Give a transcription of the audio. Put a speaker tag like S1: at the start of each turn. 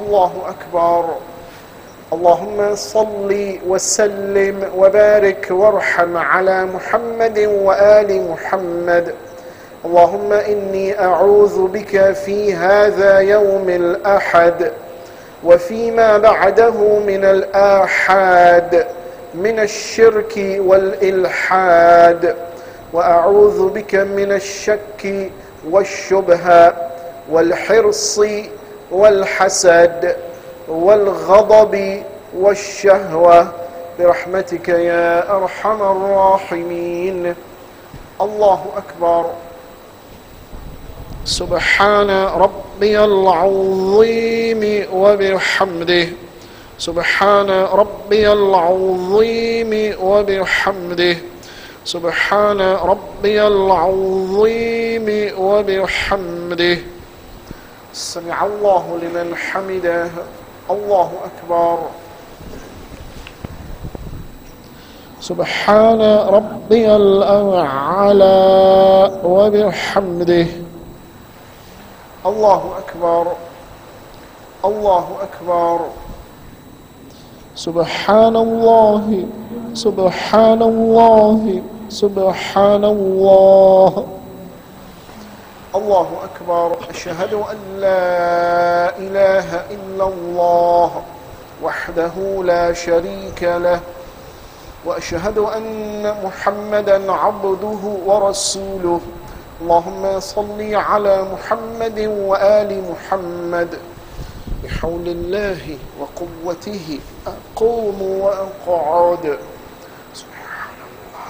S1: الله أكبر. اللهم صل وسلم وبارك وارحم على محمد وآل محمد. اللهم إني أعوذ بك في هذا يوم الأحد وفيما بعده من الآحاد من الشرك والإلحاد، وأعوذ بك من الشك والشبهة والحرص والحسد والغضب والشهوة برحمتك يا أرحم الراحمين. الله أكبر. سبحان ربي العظيم وبحمده. سبحان ربي العظيم وبحمده. سبحان ربي العظيم وبحمده. سمع الله لمن حمده. الله أكبر. سبحان ربي الأعلى وبحمده. الله أكبر. الله أكبر. سبحان الله. سبحان الله. سبحان الله. الله أكبر. أشهد أن لا إله إلا الله وحده لا شريك له، وأشهد أن محمدا عبده ورسوله. اللهم صل على محمد وآل محمد. بحول الله وقوته أقوم وأقعد.